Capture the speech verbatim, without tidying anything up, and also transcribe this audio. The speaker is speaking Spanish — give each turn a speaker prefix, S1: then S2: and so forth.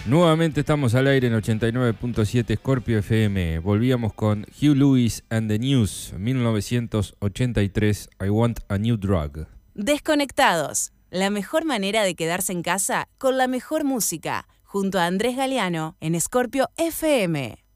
S1: Nuevamente estamos al aire en ochenta y nueve punto siete Scorpio F M. Volvíamos con Hugh Lewis and the News, mil novecientos ochenta y tres, I Want a New Drug.
S2: Desconectados, la mejor manera de quedarse en casa con la mejor música, junto a Andrés Galeano en Scorpio F M.